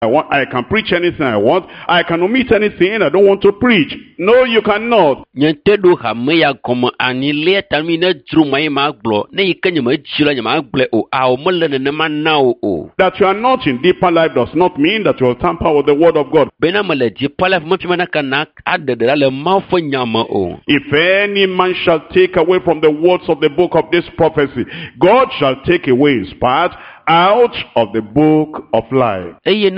I can preach anything I want. I can omit anything I don't want to preach. No, you cannot. That you are not in deeper life does not mean that you will tamper with the word of God. If any man shall take away from the words of the book of this prophecy, God shall take away his part out of the book of life.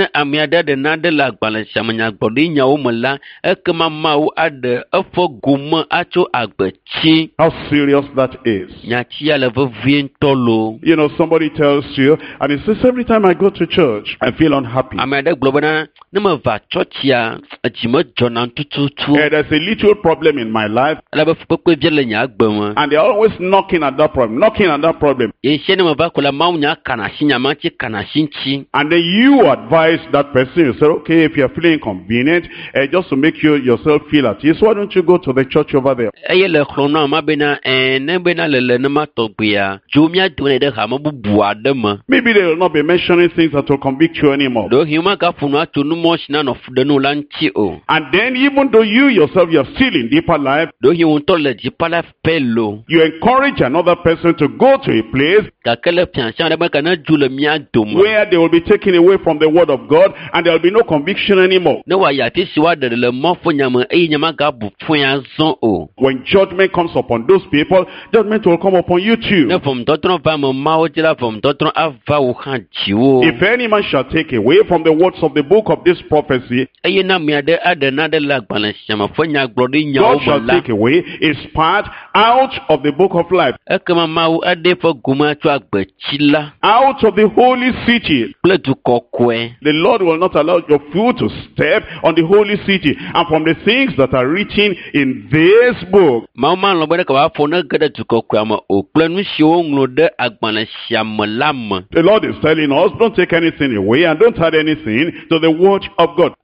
How serious that is. You know, somebody tells you, and he says, every time I go to church, I feel unhappy. There's a little problem in my life, and they're always knocking at that problem. And then you advise that person, you say, okay, if you're feeling inconvenient, just to make yourself feel at ease, why don't you go to the church over there? Maybe they will not be mentioning things that will convict you anymore. And then even though you yourself, you're still in deeper life, you encourage another person to go to a place where they will be taken away from the word of God and there will be no conviction anymore. When judgment comes upon those people, judgment will come upon you too. If any man shall take away from the words of the book of this prophecy, God shall take away his part out of the book of life, out of the holy city. The Lord will not allow your foot to step on the holy city. And from the things that are written in this book, the Lord is telling us, don't take anything away and don't add anything to the word of God.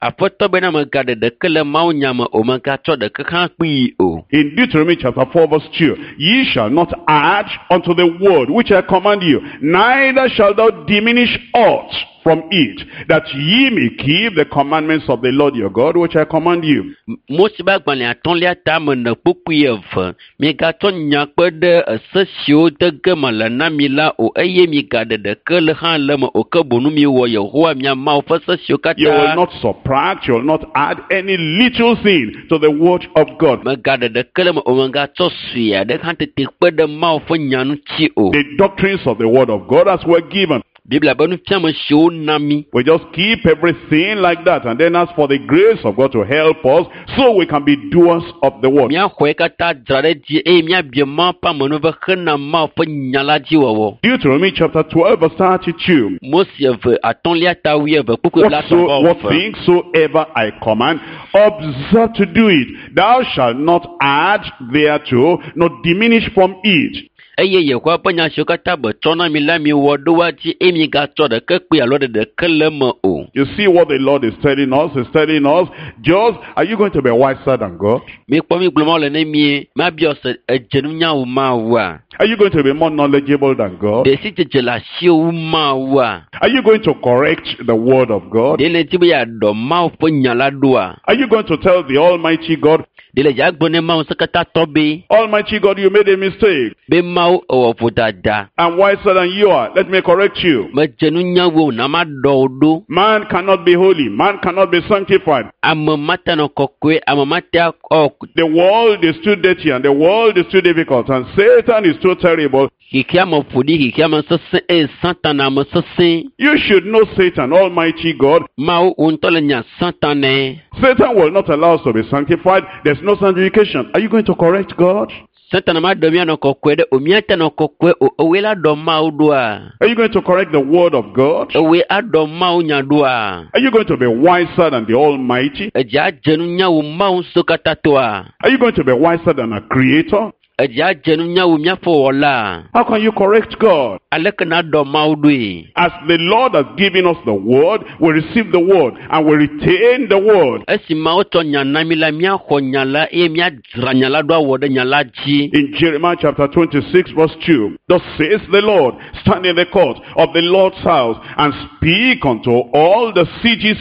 In Deuteronomy chapter 4 verse 2, ye shall not add unto the word which I command you, neither shall thou diminish aught from it, that ye may keep the commandments of the Lord your God, which I command you. You will not subtract, you will not add any little thing to the word of God. The doctrines of the word of God as were given, we just keep everything like that and then ask for the grace of God to help us so we can be doers of the word. Deuteronomy chapter 12 verse 32. What things soever I command, observe to do it. Thou shalt not add thereto, nor diminish from it. You see what the Lord is telling us? He's telling us, just, are you going to be wiser than God? Are you going to be more knowledgeable than God? Are you going to correct the word of God? Are you going to tell the Almighty God, Almighty God, you made a mistake, I'm wiser than you are, let me correct you. Man cannot be holy, man cannot be sanctified. The world is too dirty and the world is too difficult and Satan is too terrible. You should know Satan, Almighty God. Satan will not allow us to be sanctified. There's no sanctification. Are you going to correct God? Are you going to correct the word of God? Are you going to be wiser than the Almighty? Are you going to be wiser than a creator? eja jenu nya wo mia fo wala How can you correct God? alekna do maudui As the Lord has given us the word, we receive the word and we retain the word. esi maoto nyana mila mia ho nyala e mia dranyala do wode nyala ji. In Jeremiah chapter 26 verse 2, thus says the Lord, stand in the court of the Lord's house and speak unto all the sieges